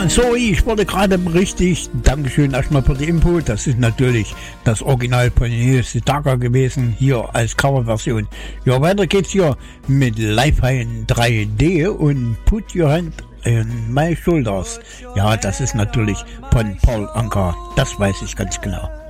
Ja, sorry, ich wurde gerade berichtigt. Dankeschön erstmal für die Input. Das ist natürlich das Original Pony Sitaka gewesen, hier als Coverversion. Ja, weiter geht's hier mit Lifetime 3D und Put Your Hand in My Shoulders. Ja, das ist natürlich von Paul Anka. Das weiß ich ganz genau.